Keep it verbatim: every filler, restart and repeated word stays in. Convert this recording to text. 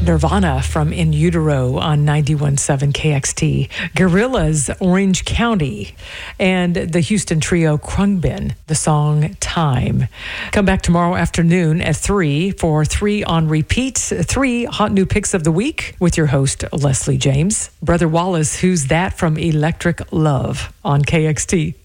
Nirvana from In Utero on ninety-one point seven K X T, Gorillaz, Orange County, and the Houston trio Krungbin, the song Time. Come back tomorrow afternoon at three for three on repeat, three hot new picks of the week with your host, Leslie James. Brother Wallace, Who's That from Electric Love on K X T.